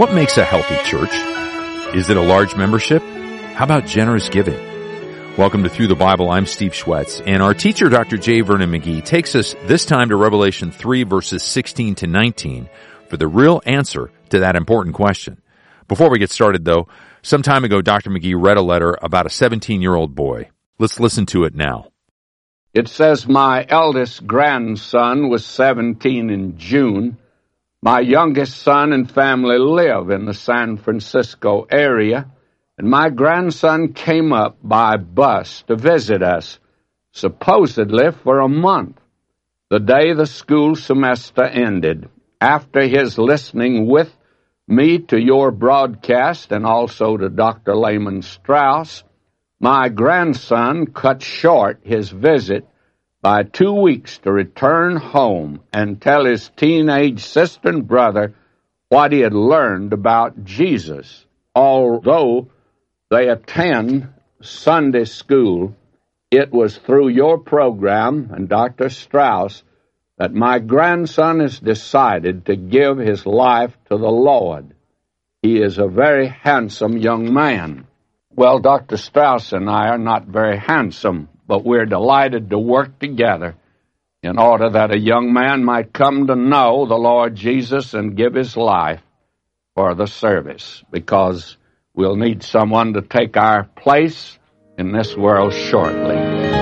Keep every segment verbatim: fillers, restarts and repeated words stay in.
What makes a healthy church? Is it a large membership? How about generous giving? Welcome to Through the Bible. I'm Steve Schwetz, and our teacher, Doctor J. Vernon McGee, takes us this time to Revelation three, verses sixteen to nineteen, for the real answer to that important question. Before we get started, though, some time ago, Doctor McGee read a letter about a seventeen-year-old boy. Let's listen to it now. It says, my eldest grandson was seventeen in June. My youngest son and family live in the San Francisco area, and my grandson came up by bus to visit us, supposedly for a month. The day the school semester ended, after his listening with me to your broadcast and also to Doctor Lehman Strauss, my grandson cut short his visit by two weeks to return home and tell his teenage sister and brother what he had learned about Jesus. Although they attend Sunday school, it was through your program and Doctor Strauss that my grandson has decided to give his life to the Lord. He is a very handsome young man. Well, Doctor Strauss and I are not very handsome, but we're delighted to work together in order that a young man might come to know the Lord Jesus and give his life for the service, because we'll need someone to take our place in this world shortly.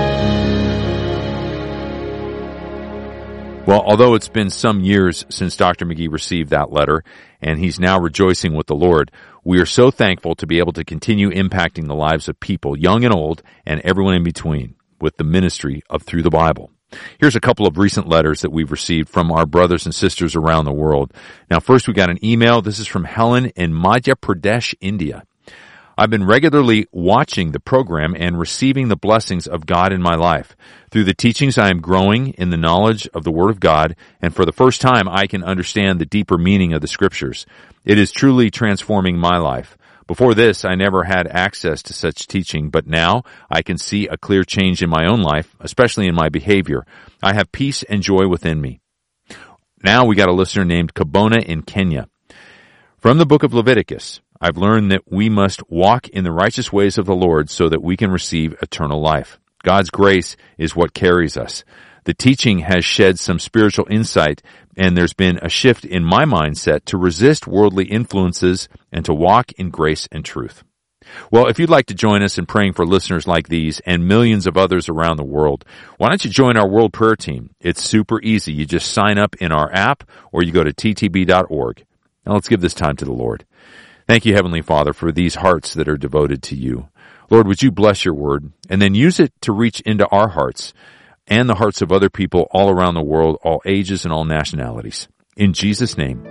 Well, although it's been some years since Doctor McGee received that letter, and he's now rejoicing with the Lord, we are so thankful to be able to continue impacting the lives of people, young and old, and everyone in between, with the ministry of Through the Bible. Here's a couple of recent letters that we've received from our brothers and sisters around the world. Now, first we got an email. This is from Helen in Madhya Pradesh, India. I've been regularly watching the program and receiving the blessings of God in my life. Through the teachings, I am growing in the knowledge of the Word of God, and for the first time, I can understand the deeper meaning of the Scriptures. It is truly transforming my life. Before this, I never had access to such teaching, but now I can see a clear change in my own life, especially in my behavior. I have peace and joy within me. Now we got a listener named Kabona in Kenya. From the book of Leviticus, I've learned that we must walk in the righteous ways of the Lord so that we can receive eternal life. God's grace is what carries us. The teaching has shed some spiritual insight, and there's been a shift in my mindset to resist worldly influences and to walk in grace and truth. Well, if you'd like to join us in praying for listeners like these and millions of others around the world, why don't you join our World Prayer Team? It's super easy. You just sign up in our app or you go to t t b dot org. Now let's give this time to the Lord. Thank you, Heavenly Father, for these hearts that are devoted to you. Lord, would you bless your word and then use it to reach into our hearts and the hearts of other people all around the world, all ages and all nationalities. In Jesus' name,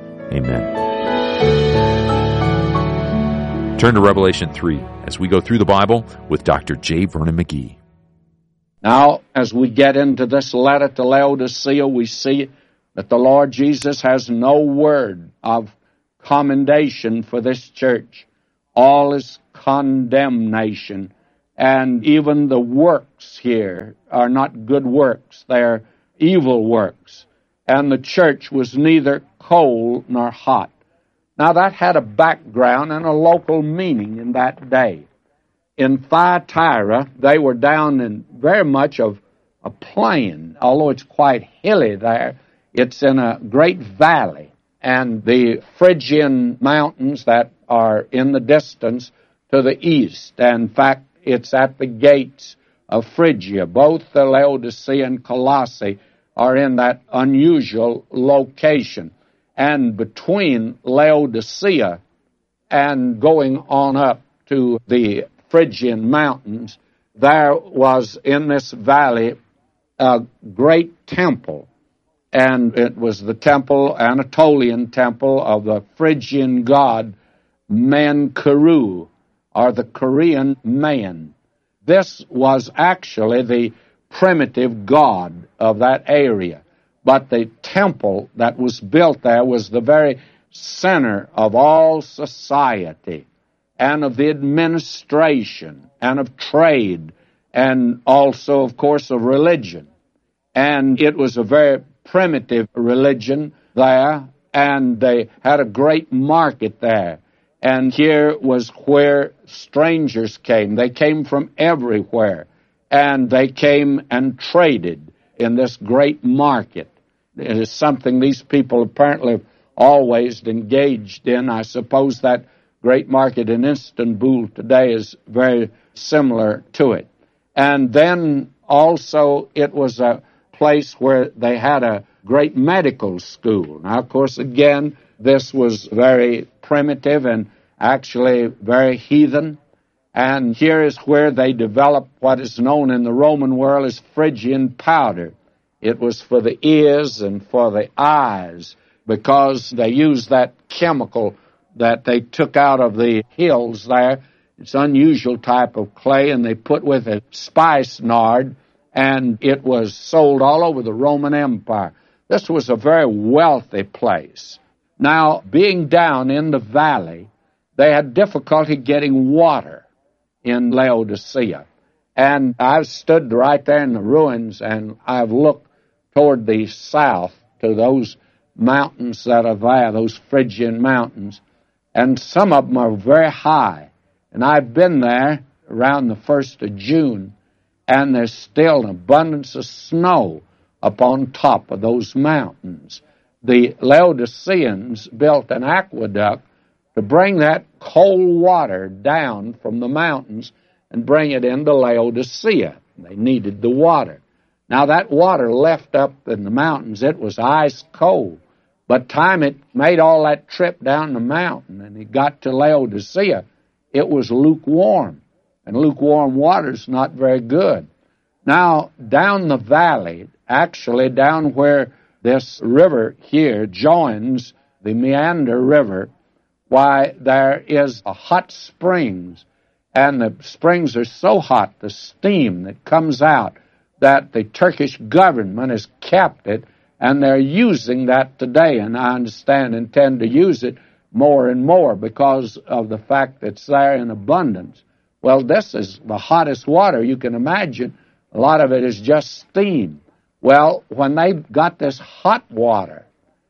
amen. Turn to Revelation three as we go through the Bible with Doctor J. Vernon McGee. Now, as we get into this letter to Laodicea, we see that the Lord Jesus has no word of commendation for this church. All is condemnation. And even the works here are not good works. They're evil works. And the church was neither cold nor hot. Now that had a background and a local meaning in that day. In Thyatira, they were down in very much of a plain, although it's quite hilly there. It's in a great valley. And the Phrygian mountains that are in the distance to the east. And in fact, it's at the gates of Phrygia. Both the Laodicea and Colossae are in that unusual location. And between Laodicea and going on up to the Phrygian mountains, there was in this valley a great temple. And it was the temple, Anatolian temple of the Phrygian god Menkaru, or the Korean man. This was actually the primitive god of that area. But the temple that was built there was the very center of all society and of the administration and of trade and also, of course, of religion. And it was a very primitive religion there and they had a great market there. And here was where strangers came. They came from everywhere, and they came and traded in this great market. It is something these people apparently have always engaged in. I suppose that great market in Istanbul today is very similar to it. And then also it was a place where they had a great medical school. Now, of course, again, this was very primitive and actually very heathen. And here is where they developed what is known in the Roman world as Phrygian powder. It was for the ears and for the eyes, because they used that chemical that they took out of the hills there. It's an unusual type of clay, and they put with it spikenard, and it was sold all over the Roman Empire. This was a very wealthy place. Now, being down in the valley, they had difficulty getting water in Laodicea. And I've stood right there in the ruins, and I've looked toward the south to those mountains that are there, those Phrygian mountains, and some of them are very high. And I've been there around the first of June, and there's still an abundance of snow upon top of those mountains. The Laodiceans built an aqueduct to bring that cold water down from the mountains and bring it into Laodicea. They needed the water. Now, that water left up in the mountains, it was ice cold. By the time it made all that trip down the mountain and it got to Laodicea, it was lukewarm. And lukewarm water's not very good. Now, down the valley, actually down where this river here joins the Meander River, why, there is a hot springs, and the springs are so hot, the steam that comes out, that the Turkish government has kept it, and they're using that today, and I understand intend to use it more and more because of the fact that it's there in abundance. Well, this is the hottest water you can imagine. A lot of it is just steam. Well, when they got this hot water,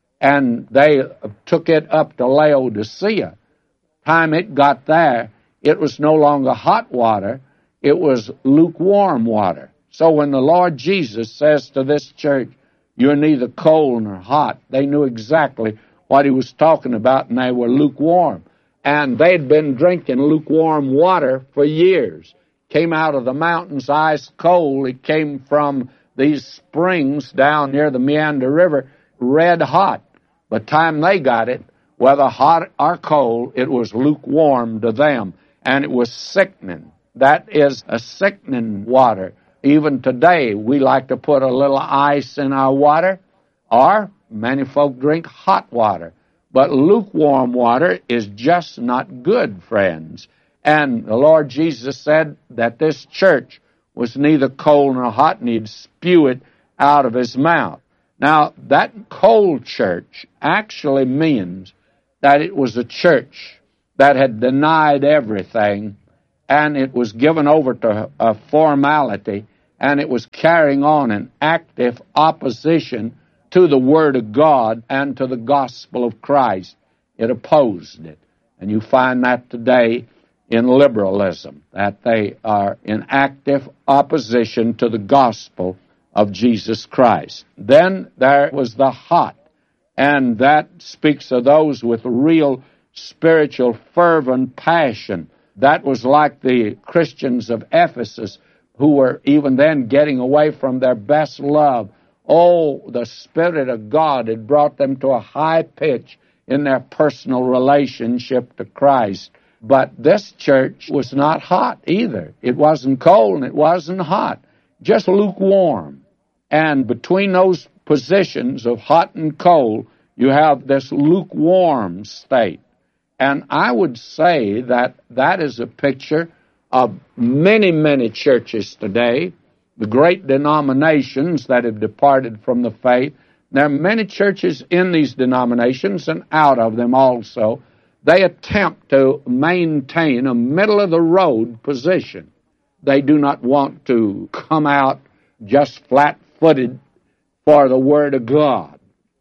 and they took it up to Laodicea, time it got there, it was no longer hot water, it was lukewarm water. So when the Lord Jesus says to this church, you're neither cold nor hot, they knew exactly what he was talking about, and they were lukewarm. And they'd been drinking lukewarm water for years. Came out of the mountains ice cold. It came from these springs down near the Meander River, red hot. By the time they got it, whether hot or cold, it was lukewarm to them, and it was sickening. That is a sickening water. Even today, we like to put a little ice in our water, or many folk drink hot water. But lukewarm water is just not good, friends. And the Lord Jesus said that this church was neither cold nor hot, and he'd spew it out of his mouth. Now, that cold church actually means that it was a church that had denied everything, and it was given over to a formality, and it was carrying on an active opposition to the Word of God and to the gospel of Christ. It opposed it. And you find that today in liberalism, that they are in active opposition to the gospel of Jesus Christ. Then there was the hot, and that speaks of those with real spiritual fervent passion. That was like the Christians of Ephesus, who were even then getting away from their best love. Oh, the Spirit of God had brought them to a high pitch in their personal relationship to Christ. But this church was not hot either. It wasn't cold and it wasn't hot, just lukewarm. And between those positions of hot and cold, you have this lukewarm state. And I would say that that is a picture of many, many churches today, the great denominations that have departed from the faith. There are many churches in these denominations and out of them also. They attempt to maintain a middle-of-the-road position. They do not want to come out just flat-footed for the Word of God.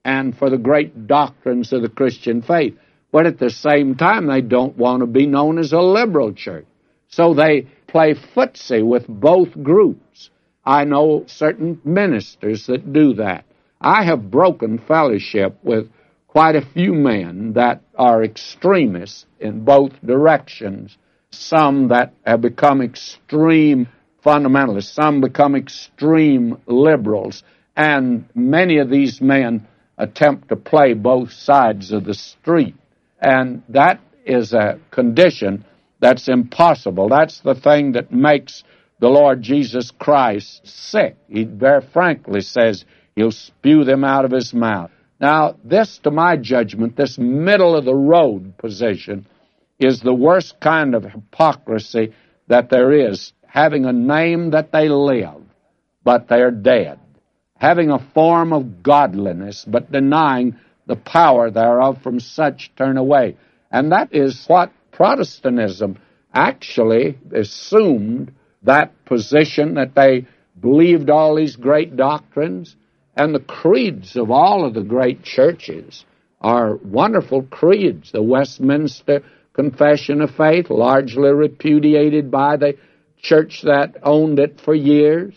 and for the great doctrines of the Christian faith. But at the same time, they don't want to be known as a liberal church. So they play footsie with both groups. I know certain ministers that do that. I have broken fellowship with quite a few men that are extremists in both directions. Some that have become extreme fundamentalists, some become extreme liberals, and many of these men attempt to play both sides of the street. And that is a condition that's impossible. That's the thing that makes the Lord Jesus Christ sick. He very frankly says he'll spew them out of his mouth. Now, this, to my judgment, this middle-of-the-road position is the worst kind of hypocrisy that there is, having a name that they live, but they're dead, having a form of godliness, but denying the power thereof, from such turn away. And that is what Protestantism actually assumed, that position that they believed all these great doctrines. And the creeds of all of the great churches are wonderful creeds. The Westminster Confession of Faith, largely repudiated by the church that owned it for years.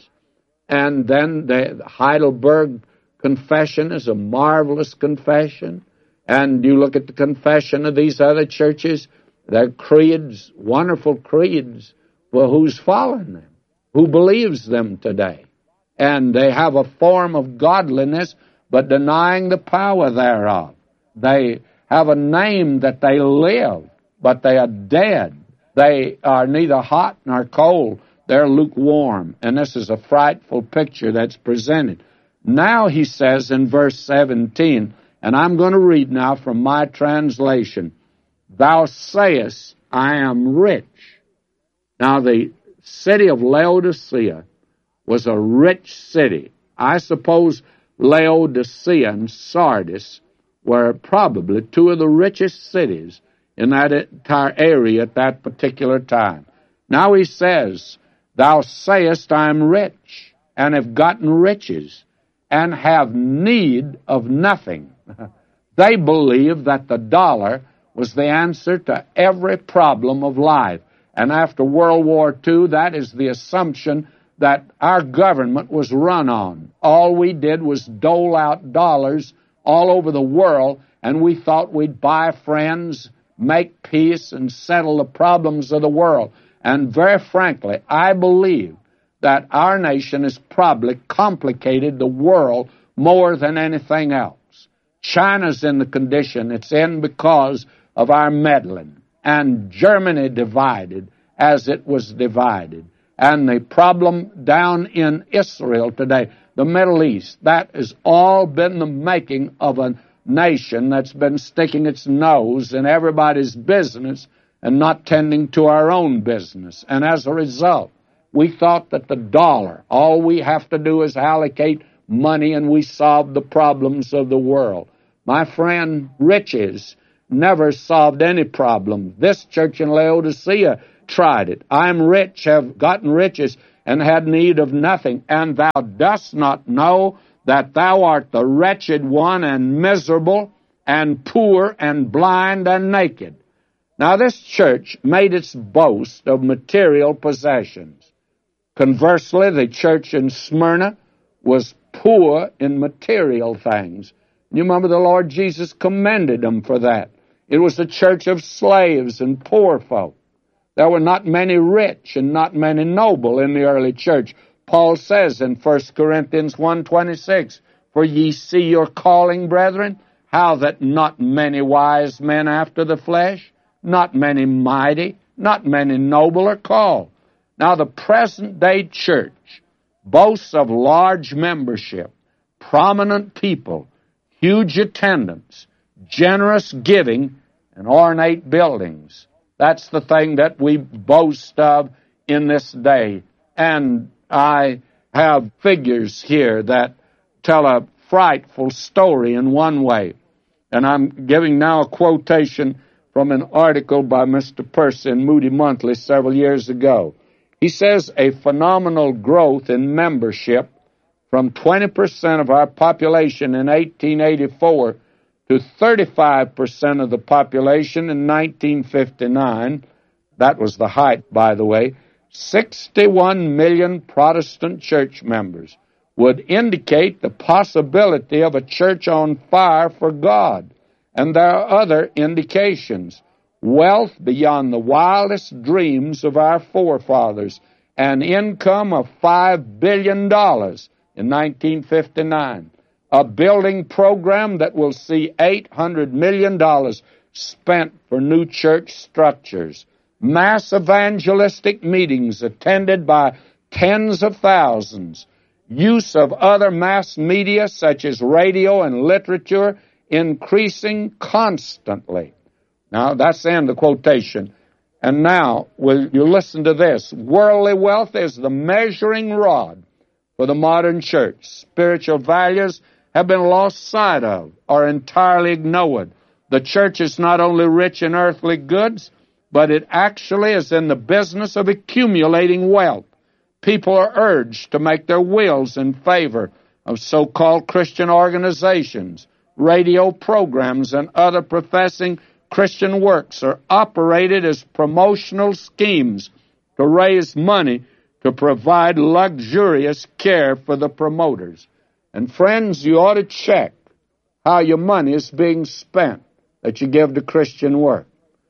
And then the Heidelberg Confession is a marvelous confession. And you look at the confession of these other churches, their creeds, wonderful creeds. Well, who's following them? Who believes them today? And they have a form of godliness, but denying the power thereof. They have a name that they live, but they are dead. They are neither hot nor cold. They're lukewarm. And this is a frightful picture that's presented. Now he says in verse seventeen, and I'm going to read now from my translation, "Thou sayest, I am rich." Now the city of Laodicea was a rich city. I suppose Laodicea and Sardis were probably two of the richest cities in that entire area at that particular time. Now he says, "Thou sayest, I am rich, and have gotten riches, and have need of nothing." They believed that the dollar was the answer to every problem of life. And after World War Two, that is the assumption that our government was run on. All we did was dole out dollars all over the world, and we thought we'd buy friends, make peace, and settle the problems of the world. And very frankly, I believe that our nation has probably complicated the world more than anything else. China's in the condition it's in because of our meddling, and Germany divided as it was divided. And the problem down in Israel today, the Middle East, that has all been the making of a nation that's been sticking its nose in everybody's business and not tending to our own business. And as a result, we thought that the dollar, all we have to do is allocate money and we solve the problems of the world. My friend, riches never solved any problem. This church in Laodicea tried it. I am rich, have gotten riches, and had need of nothing. And thou dost not know that thou art the wretched one, and miserable, and poor, and blind, and naked. Now this church made its boast of material possessions. Conversely, the church in Smyrna was poor in material things. You remember the Lord Jesus commended them for that. It was a church of slaves and poor folk. There were not many rich and not many noble in the early church. Paul says in First Corinthians one twenty-six, "For ye see your calling, brethren, how that not many wise men after the flesh, not many mighty, not many noble are called." Now the present-day church boasts of large membership, prominent people, huge attendance, generous giving, and ornate buildings. That's the thing that we boast of in this day. And I have figures here that tell a frightful story in one way. And I'm giving now a quotation from an article by Mister Percy in Moody Monthly several years ago. He says, "A phenomenal growth in membership from twenty percent of our population in eighteen eighty-four to thirty-five percent of the population in nineteen fifty-nine. That was the height, by the way. sixty-one million Protestant church members would indicate the possibility of a church on fire for God. And there are other indications. Wealth beyond the wildest dreams of our forefathers. An income of five billion dollars in nineteen fifty-nine. A building program that will see eight hundred million dollars spent for new church structures. Mass evangelistic meetings attended by tens of thousands. Use of other mass media such as radio and literature increasing constantly. Now, that's the end of the quotation. And now, will you listen to this? Worldly wealth is the measuring rod for the modern church. Spiritual values have been lost sight of or entirely ignored. The church is not only rich in earthly goods, but it actually is in the business of accumulating wealth. People are urged to make their wills in favor of so-called Christian organizations. Radio programs and other professing Christian works are operated as promotional schemes to raise money to provide luxurious care for the promoters. And friends, you ought to check how your money is being spent that you give to Christian work.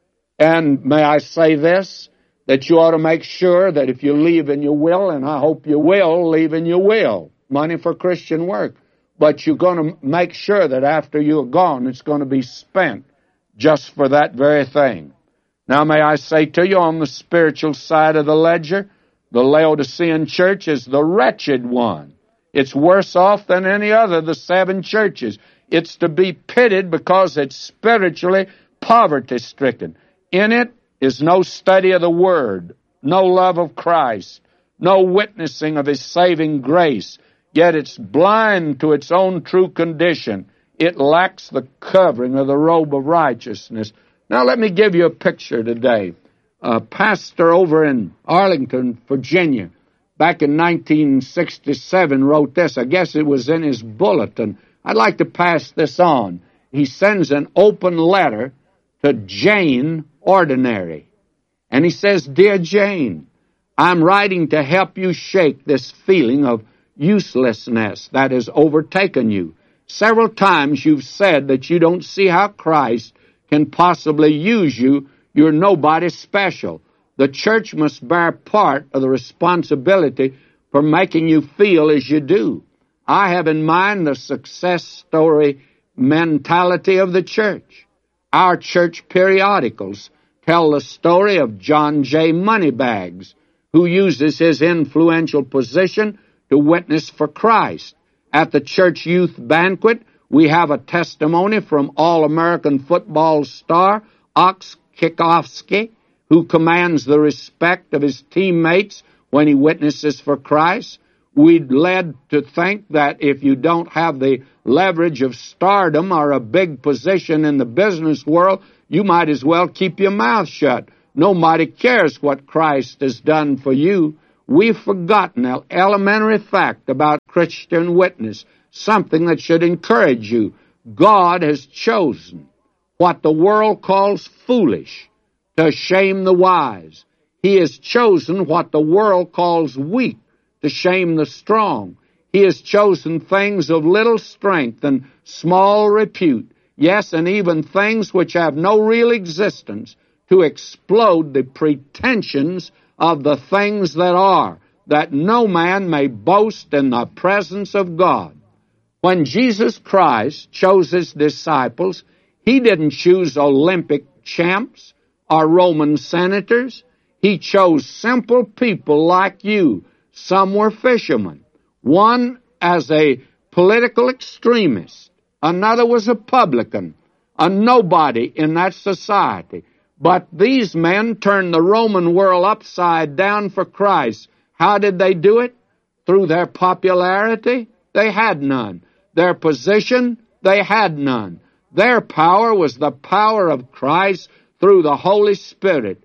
And may I say this, that you ought to make sure that if you leave in your will, and I hope you will leave in your will, money for Christian work, but you're going to make sure that after you're gone, it's going to be spent just for that very thing. Now, may I say to you, on the spiritual side of the ledger, the Laodicean church is the wretched one. It's worse off than any other of the seven churches. It's to be pitied because it's spiritually poverty-stricken. In it is no study of the Word, no love of Christ, no witnessing of His saving grace, yet it's blind to its own true condition. It lacks the covering of the robe of righteousness. Now let me give you a picture today. A pastor over in Arlington, Virginia, back in nineteen sixty-seven wrote this. I guess it was in his bulletin. I'd like to pass this on. He sends an open letter to Jane Ordinary. And he says, Dear Jane, I'm writing to help you shake this feeling of uselessness that has overtaken you. Several times you've said that you don't see how Christ can possibly use you. You're nobody special. The church must bear part of the responsibility for making you feel as you do. I have in mind the success story mentality of the church. Our church periodicals tell the story of John J. Moneybags, who uses his influential position to witness for Christ. At the church youth banquet, we have a testimony from All-American football star Ox Kikowski, who commands the respect of his teammates when he witnesses for Christ. We'd led to think that if you don't have the leverage of stardom or a big position in the business world, you might as well keep your mouth shut. Nobody cares what Christ has done for you. We've forgotten an elementary fact about Christian witness, something that should encourage you. God has chosen what the world calls foolish to shame the wise. He has chosen what the world calls weak to shame the strong. He has chosen things of little strength and small repute, yes, and even things which have no real existence, to explode the pretensions of the things that are, that no man may boast in the presence of God. When Jesus Christ chose His disciples, He didn't choose Olympic champs or Roman senators. He chose simple people like you. Some were fishermen. One as a political extremist. Another was a publican, a nobody in that society. But these men turned the Roman world upside down for Christ. How did they do it? Through their popularity? They had none. Their position? They had none. Their power was the power of Christ through the Holy Spirit.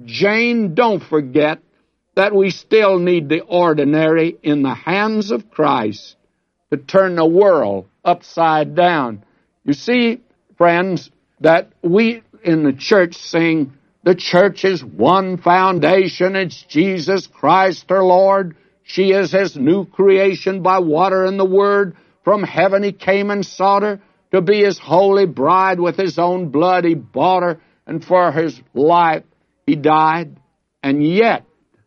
Jane, don't forget that we still need the ordinary in the hands of Christ. to turn the world upside down. You see, friends, that we in the church sing, the church is one foundation. It's Jesus Christ our Lord. She is His new creation by water and the Word. From heaven He came and sought her to be His holy bride. With His own blood He bought her, and for His life He died. And yet,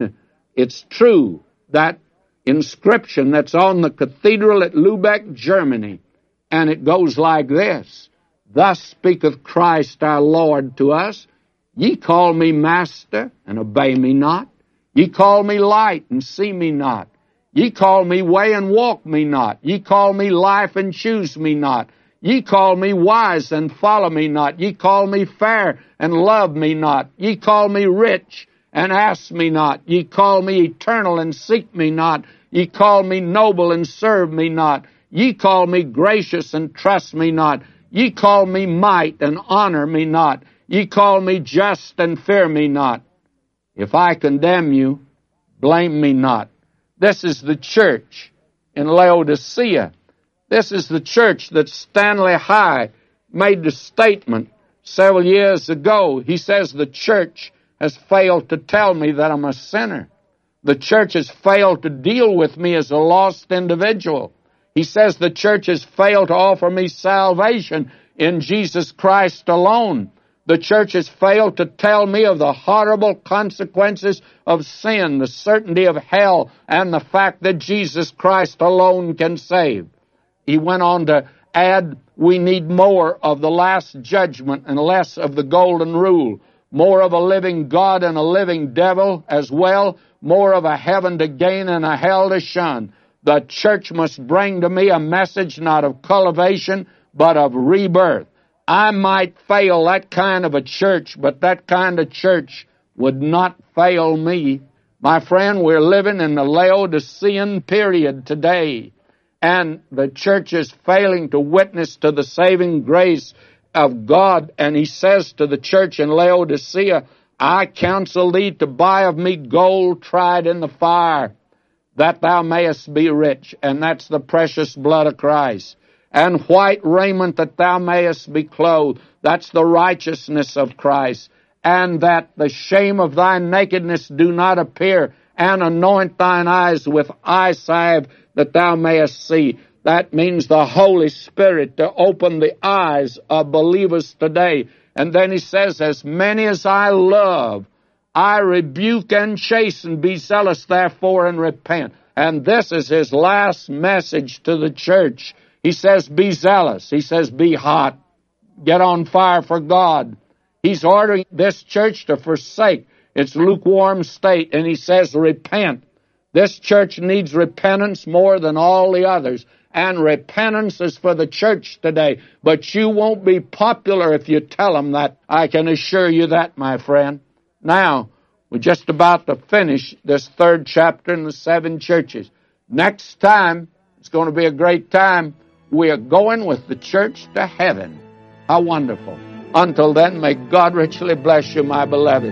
it's true that inscription that's on the cathedral at Lubeck, Germany, and it goes like this: Thus speaketh Christ our Lord to us, Ye call me Master, and obey me not. Ye call me light, and see me not. Ye call me way, and walk me not. Ye call me life, and choose me not. Ye call me wise, and follow me not. Ye call me fair, and love me not. Ye call me rich, and ask me not. Ye call me eternal, and seek me not. Ye call me noble, and serve me not. Ye call me gracious, and trust me not. Ye call me might, and honor me not. Ye call me just, and fear me not. If I condemn you, blame me not. This is the church in Laodicea. This is the church that Stanley High made the statement several years ago. He says the church has failed to tell me that I'm a sinner. The church has failed to deal with me as a lost individual. He says the church has failed to offer me salvation in Jesus Christ alone. The church has failed to tell me of the horrible consequences of sin, the certainty of hell, and the fact that Jesus Christ alone can save. He went on to add, we need more of the last judgment and less of the golden rule, more of a living God and a living devil as well, more of a heaven to gain and a hell to shun. The church must bring to me a message not of cultivation, but of rebirth. I might fail that kind of a church, but that kind of church would not fail me. My friend, we're living in the Laodicean period today, and the church is failing to witness to the saving grace of God. And he says to the church in Laodicea, I counsel thee to buy of me gold tried in the fire, that thou mayest be rich. And that's the precious blood of Christ. And white raiment, that thou mayest be clothed. That's the righteousness of Christ. And that the shame of thy nakedness do not appear. And anoint thine eyes with eye salve, that thou mayest see. That means the Holy Spirit to open the eyes of believers today. And then he says, as many as I love, I rebuke and chasten. Be zealous therefore and repent. And this is his last message to the church. He says, be zealous. He says, be hot. Get on fire for God. He's ordering this church to forsake its lukewarm state, and he says, repent. This church needs repentance more than all the others, and repentance is for the church today. But you won't be popular if you tell them that. I can assure you that, my friend. Now, we're just about to finish this third chapter in the seven churches. Next time, it's going to be a great time. We are going with the church to heaven. How wonderful. Until then, may God richly bless you, my beloved.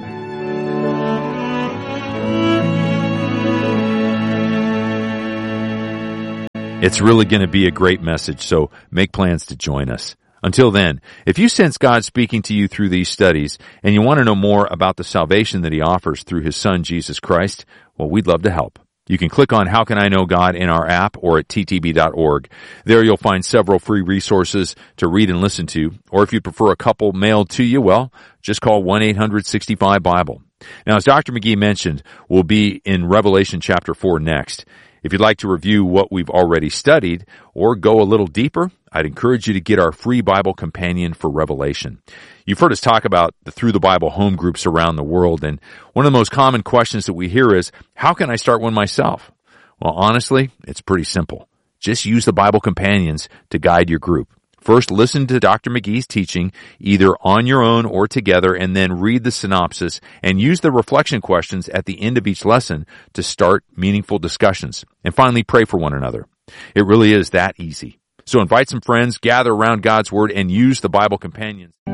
It's really going to be a great message, so make plans to join us. Until then, if you sense God speaking to you through these studies and you want to know more about the salvation that He offers through His Son, Jesus Christ, well, we'd love to help. You can click on How Can I Know God in our app or at T T B dot org. There you'll find several free resources to read and listen to, or if you prefer a couple mailed to you, well, just call one eight hundred sixty-five Bible. Now, as Doctor McGee mentioned, we'll be in Revelation chapter four next. If you'd like to review what we've already studied or go a little deeper, I'd encourage you to get our free Bible companion for Revelation. You've heard us talk about the Through the Bible home groups around the world, and one of the most common questions that we hear is, how can I start one myself? Well, honestly, it's pretty simple. Just use the Bible companions to guide your group. First, listen to Doctor McGee's teaching, either on your own or together, and then read the synopsis and use the reflection questions at the end of each lesson to start meaningful discussions. And finally, pray for one another. It really is that easy. So invite some friends, gather around God's Word, and use the Bible companions.